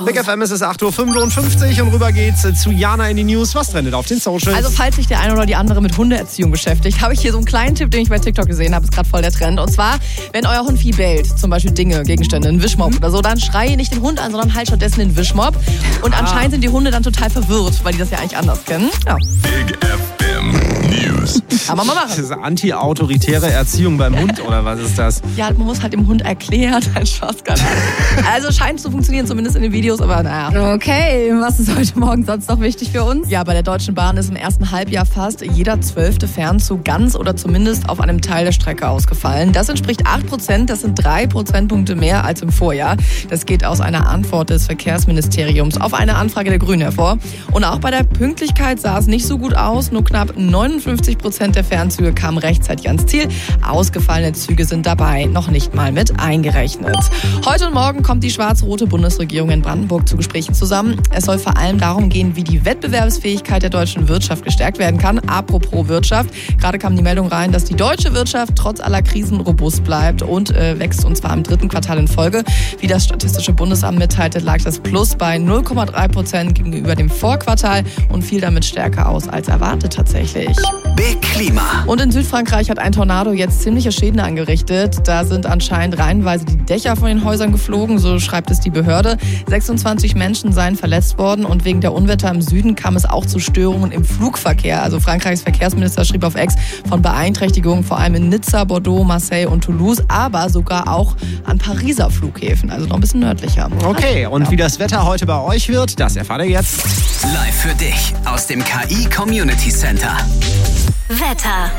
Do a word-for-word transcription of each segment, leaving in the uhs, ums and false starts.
Big F M, es ist acht Uhr fünfundfünfzig und rüber geht's zu Jana in die News. Was trendet auf den Socials? Also falls sich der eine oder die andere mit Hundeerziehung beschäftigt, habe ich hier so einen kleinen Tipp, den ich bei TikTok gesehen habe. Ist gerade voll der Trend. Und zwar, wenn euer Hund viel bellt, zum Beispiel Dinge, Gegenstände, einen Wischmopp oder so, dann schreie nicht den Hund an, sondern halt stattdessen den Wischmopp. Und ah. anscheinend sind die Hunde dann total verwirrt, weil die das ja eigentlich anders kennen. Ja. Big F M News. Aber mal machen. Das ist anti-autoritäre Erziehung beim Hund, oder was ist das? Ja, man muss halt dem Hund erklären. Nein, Spaß, gar nicht. Also scheint zu funktionieren, zumindest in den Videos, aber naja. Okay, was ist heute Morgen sonst noch wichtig für uns? Ja, bei der Deutschen Bahn ist im ersten Halbjahr fast jeder zwölfte Fernzug ganz oder zumindest auf einem Teil der Strecke ausgefallen. Das entspricht acht Prozent, das sind drei Prozentpunkte mehr als im Vorjahr. Das geht aus einer Antwort des Verkehrsministeriums auf eine Anfrage der Grünen hervor. Und auch bei der Pünktlichkeit sah es nicht so gut aus. Nur knapp neunundfünfzig Prozent der Fernzüge kamen rechtzeitig ans Ziel. Ausgefallene Züge sind dabei noch nicht mal mit eingerechnet. Heute und morgen kommt die schwarz-rote Bundesregierung in Brandenburg zu Gesprächen zusammen. Es soll vor allem darum gehen, wie die Wettbewerbsfähigkeit der deutschen Wirtschaft gestärkt werden kann. Apropos Wirtschaft, gerade kam die Meldung rein, dass die deutsche Wirtschaft trotz aller Krisen robust bleibt und äh, wächst, und zwar im dritten Quartal in Folge. Wie das Statistische Bundesamt mitteilte, lag das Plus bei null Komma drei Prozent gegenüber dem Vorquartal und fiel damit stärker aus als erwartet tatsächlich. Big Klima. Und in Südfrankreich hat ein Tornado jetzt ziemliche Schäden angerichtet. Da sind anscheinend reihenweise die Dächer von den Häusern geflogen, so schreibt es die Behörde. sechsundzwanzig Menschen seien verletzt worden und wegen der Unwetter im Süden kam es auch zu Störungen im Flugverkehr. Also Frankreichs Verkehrsminister schrieb auf X von Beeinträchtigungen vor allem in Nizza, Bordeaux, Marseille und Toulouse, aber sogar auch an Pariser Flughäfen, also noch ein bisschen nördlicher. Okay, und ja. wie das Wetter heute bei euch wird, das erfahrt ihr jetzt. Live für dich aus dem K I Community Center. Wetter.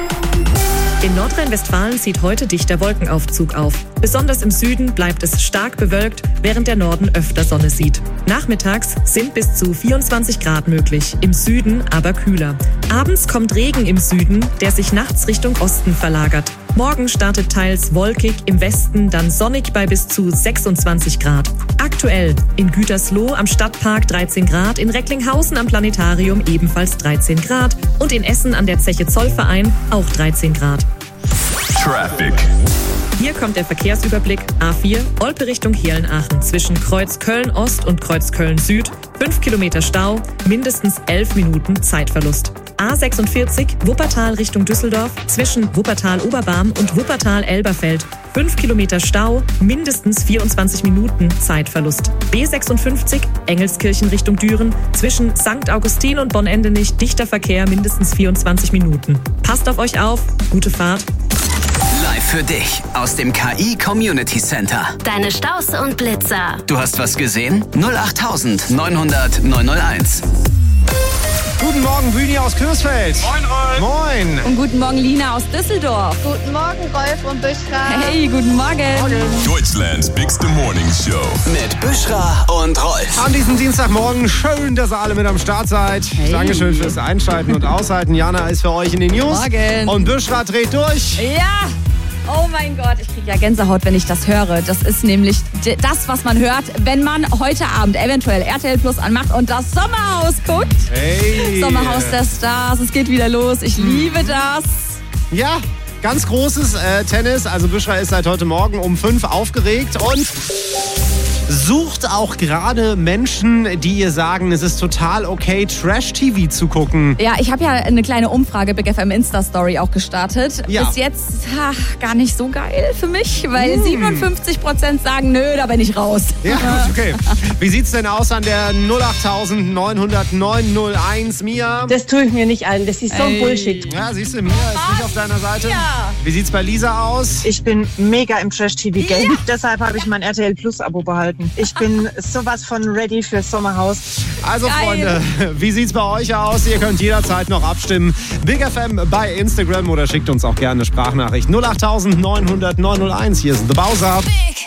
In Nordrhein-Westfalen zieht heute dichter Wolkenaufzug auf. Besonders im Süden bleibt es stark bewölkt, während der Norden öfter Sonne sieht. Nachmittags sind bis zu vierundzwanzig Grad möglich, im Süden aber kühler. Abends kommt Regen im Süden, der sich nachts Richtung Osten verlagert. Morgen startet teils wolkig, im Westen dann sonnig bei bis zu sechsundzwanzig Grad. Aktuell in Gütersloh am Stadtpark dreizehn Grad, in Recklinghausen am Planetarium ebenfalls dreizehn Grad und in Essen an der Zeche Zollverein auch dreizehn Grad. Traffic. Hier kommt der Verkehrsüberblick. A vier, Olpe Richtung Heerlen-Aachen. Zwischen Kreuz Köln-Ost und Kreuz Köln-Süd. fünf Kilometer Stau, mindestens elf Minuten Zeitverlust. A sechsundvierzig, Wuppertal Richtung Düsseldorf. Zwischen Wuppertal-Oberbarm und Wuppertal-Elberfeld. fünf Kilometer Stau, mindestens vierundzwanzig Minuten Zeitverlust. B sechsundfünfzig, Engelskirchen Richtung Düren. Zwischen Sankt Augustin und Bonn-Endenich dichter Verkehr, mindestens vierundzwanzig Minuten. Passt auf euch auf, gute Fahrt. Live für dich aus dem K I Community Center. Deine Staus und Blitzer. Du hast was gesehen? null acht neunhundert neunhunderteins. Guten Morgen, Bühni aus Kösfeld. Moin, Rolf. Moin. Und guten Morgen, Lina aus Düsseldorf. Guten Morgen, Rolf und Büschra. Hey, guten Morgen. Morgen. Deutschlands Bigste Morning Show. Mit Büschra und Rolf. An diesem Dienstagmorgen, schön, dass ihr alle mit am Start seid. Hey. Dankeschön fürs Einschalten und Aushalten. Jana ist für euch in den News. Morgen. Und Büschra dreht durch. Ja. Oh mein Gott, ich kriege ja Gänsehaut, wenn ich das höre. Das ist nämlich das, was man hört, wenn man heute Abend eventuell R T L Plus anmacht und das Sommerhaus guckt. Hey. Sommerhaus der Stars, es geht wieder los. Ich liebe das. Ja, ganz großes äh, Tennis. Also Büschra ist seit heute Morgen um fünf aufgeregt und sucht auch gerade Menschen, die ihr sagen, es ist total okay, Trash-T V zu gucken. Ja, ich habe ja eine kleine Umfrage, Big F M Insta-Story auch gestartet. Ja. Bis jetzt ach, gar nicht so geil für mich, weil Hm. siebenundfünfzig Prozent sagen, nö, da bin ich raus. Ja, gut, okay. Wie sieht's denn aus an der null acht neunhundert neunhunderteins, Mia? Das tue ich mir nicht an. Das ist so ein Ey. Bullshit. Ja, siehst du, Mia ist nicht auf deiner Seite. Ja. Wie sieht's bei Lisa aus? Ich bin mega im Trash-T V-Game. Deshalb habe ich mein R T L Plus-Abo behalten. Ich bin sowas von ready fürs Sommerhaus. Also Geil. Freunde, wie sieht's bei euch aus? Ihr könnt jederzeit noch abstimmen. Big F M bei Instagram oder schickt uns auch gerne eine Sprachnachricht. null acht neunhundert neunhunderteins. Hier ist The Bowser.